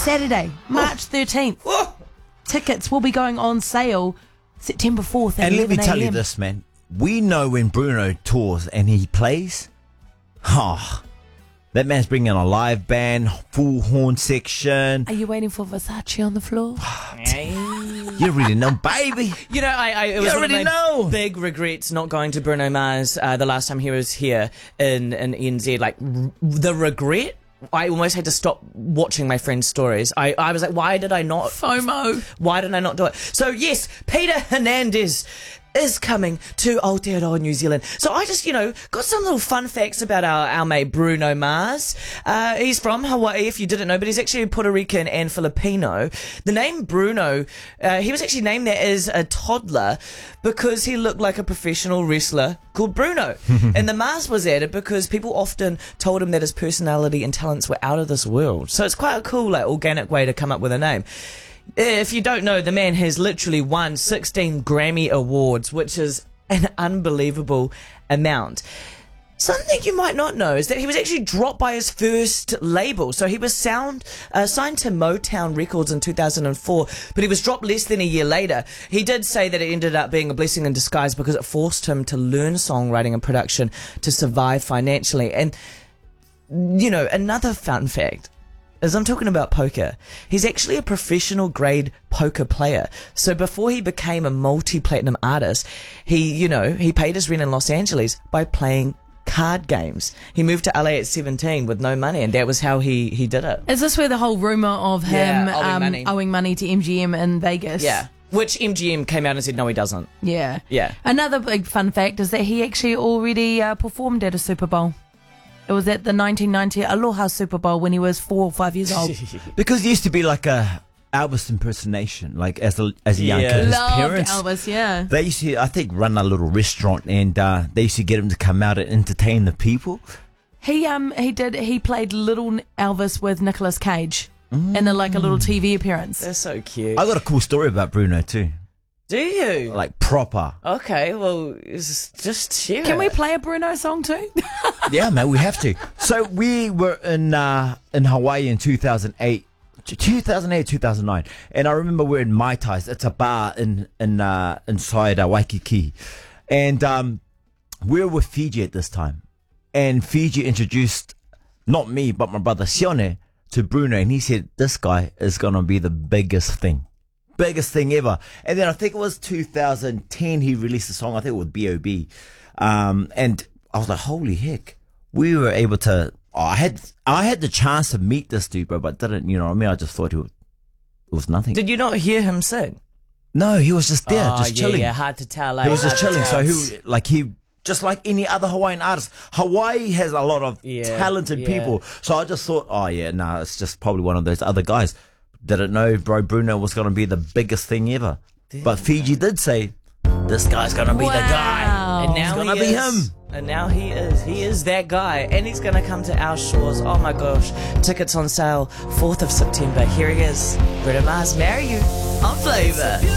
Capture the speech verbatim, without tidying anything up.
Saturday, March thirteenth. Oh. Tickets will be going on sale September fourth at And let me eleven tell you a m. this, man. We know when Bruno tours and he plays, oh, that man's bringing a live band, full horn section. Are you waiting for Versace on the floor? You already know, baby. You know, I, I it was You one of already my know. big regrets not going to Bruno Mars uh, the last time he was here in, in N Z. Like, r- the regret, I almost had to stop watching my friends' stories. I, I was like, why did I not... FOMO. Why did I not do it? So, yes, Peter Hernandez is coming to Aotearoa, New Zealand. So I just, you know, got some little fun facts about our, our mate Bruno Mars. Uh, he's from Hawaii, if you didn't know, but he's actually Puerto Rican and Filipino. The name Bruno, uh, he was actually named that as a toddler because he looked like a professional wrestler called Bruno. And the Mars was added because people often told him that his personality and talents were out of this world. So it's quite a cool, like, organic way to come up with a name. If you don't know, the man has literally won sixteen Grammy Awards, which is an unbelievable amount. Something you might not know is that he was actually dropped by his first label. So he was sound uh, signed to Motown Records in two thousand four, but he was dropped less than a year later. He did say that it ended up being a blessing in disguise because it forced him to learn songwriting and production to survive financially. And, you know, another fun fact, as I'm talking about poker, he's actually a professional grade poker player. So before he became a multi-platinum artist, he, you know, he paid his rent in Los Angeles by playing card games. He moved to L A at seventeen with no money, and that was how he, he did it. Is this where the whole rumour of him Yeah, owing um, money. owing money to M G M in Vegas? Yeah. Which M G M came out and said, no, he doesn't. Yeah. Yeah. Another big fun fact is that he actually already uh, performed at a Super Bowl. It was at the nineteen ninety Aloha Super Bowl when he was four or five years old. Because it used to be like a Elvis impersonation, like as a as a young Yeah. kid. His Loved parents, Elvis, yeah. they used to, I think, run a little restaurant, and uh, they used to get him to come out and entertain the people. He um he did he played little Elvis with Nicolas Cage in a, like a little T V appearance. They're so cute. I got a cool story about Bruno too, Do you? like proper. Okay, well, it's just share Can it. we play a Bruno song too? Yeah, man, we have to. So we were in uh, in Hawaii in two thousand eight, two thousand eight, two thousand nine, and I remember we're in Mai Tais. It's a bar in in uh, inside uh, Waikiki, and um, we were with Fiji at this time, and Fiji introduced not me but my brother Sione to Bruno, and he said this guy is gonna be the biggest thing. Biggest thing ever. And then I think it was two thousand ten he released a song, I think it was B O B. Um, and I was like, holy heck. We were able to, oh, I had I had the chance to meet this dude, bro, but didn't, you know what I mean? I just thought it was, it was nothing. Did you not hear him sing? No, he was just there, Oh, just yeah, chilling. Yeah, hard to tell. He was eh? just Hard to chilling. So tell. he, like he, just like any other Hawaiian artist, Hawaii has a lot of Yeah, talented yeah. people. So I just thought, oh yeah, nah, it's just probably one of those other guys. Didn't know, bro, Bruno was going to be the biggest thing ever. But Fiji did say, this guy's going to be the guy. Wow. And now It's gonna he be is. him. And now he is. He is that guy. And he's going to come to our shores. Oh my gosh. Tickets on sale fourth of September. Here he is. Bruno Mars, Marry You on Flavour.